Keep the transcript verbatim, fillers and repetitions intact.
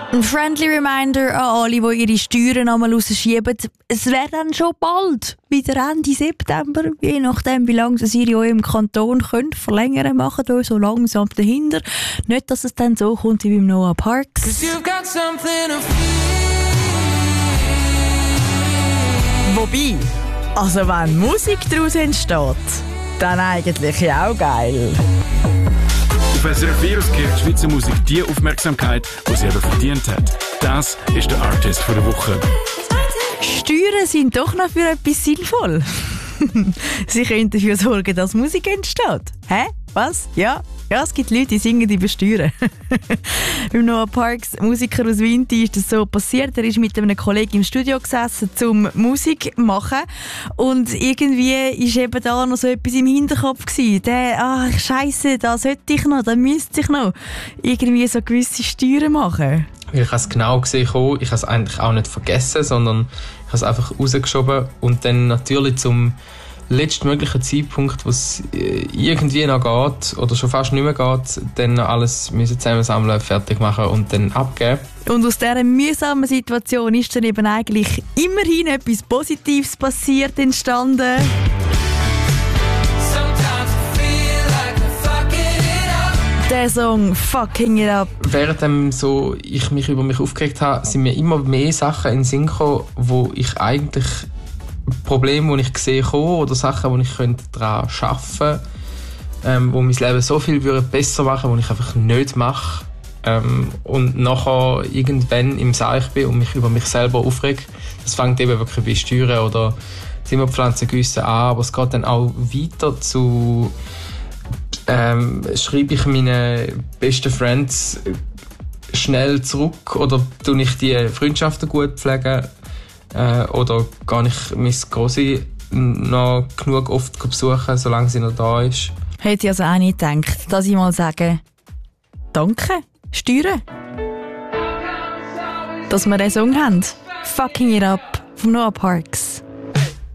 Ein friendly Reminder an alle, die ihre Steuern einmal rausschieben. Es wäre dann schon bald, wieder Ende September, je nachdem, wie lange das ihr in eurem Kanton könnt, verlängern, machen euch so langsam dahinter. Nicht, dass es dann so kommt wie beim Noah Parks. Wobei, also wenn Musik daraus entsteht, dann eigentlich ja auch geil. Auf S R F Virus kriegt Schweizer Musik die Aufmerksamkeit, die sie eben verdient hat. Das ist der Artist der Woche. Steuern sind doch noch für etwas sinnvoll. Sie können dafür sorgen, dass Musik entsteht. Hä? Was? Ja, ja, es gibt Leute, die singen über Steuern. Beim Noah Parks, Musiker aus Winti, ist das so passiert. Er ist mit einem Kollegen im Studio gesessen, um Musik zu machen. Und irgendwie war eben da noch so etwas im Hinterkopf gewesen. Der, ach, Scheisse, da sollte ich noch, da müsste ich noch irgendwie so gewisse Steuern machen. Ich habe es genau gesehen, ich habe es eigentlich auch nicht vergessen, sondern ich habe es einfach rausgeschoben und dann natürlich zum letztmöglichen Zeitpunkt, wo es irgendwie noch geht oder schon fast nicht mehr geht, dann alles müssen zusammensammeln, fertig machen und dann abgeben. Und aus dieser mühsamen Situation ist dann eben eigentlich immerhin etwas Positives passiert, entstanden. Der Song «Fucking It Up». Während so ich mich über mich aufgeregt habe, sind mir immer mehr Sachen in den Sinn gekommen, wo ich eigentlich Probleme, die ich sehe, oder Sachen, die ich daran arbeiten könnte, ähm, wo mein Leben so viel besser machen würde, die ich einfach nicht mache. Ähm, und nachher irgendwann im Seich bin und mich über mich selber aufrege. Das fängt eben wirklich bei Steuern oder Zimmerpflanzengüsse an, aber es geht dann auch weiter zu ähm, schreibe ich meinen besten Friends schnell zurück oder tue ich die Freundschaften gut pflegen äh, oder gehe ich meine Grossi noch genug oft besuchen, solange sie noch da ist. Hätte ich also auch nicht gedacht, dass ich mal sage, danke, Steuern. Dass wir diesen Song haben. «Fucking It Up» von Noah Parks.